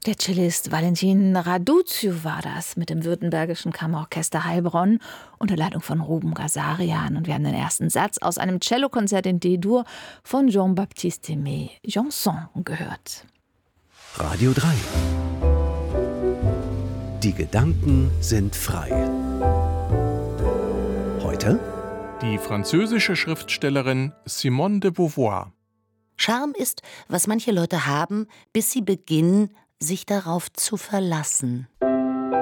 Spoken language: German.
Der Cellist Valentin Raduciu war das mit dem Württembergischen Kammerorchester Heilbronn unter Leitung von Ruben Gazarian. Und wir haben den ersten Satz aus einem Cellokonzert in D-Dur von Jean-Baptiste Aimé Janson gehört. Radio 3. Die Gedanken sind frei. Heute die französische Schriftstellerin Simone de Beauvoir. Charme ist, was manche Leute haben, bis sie beginnen, sich darauf zu verlassen.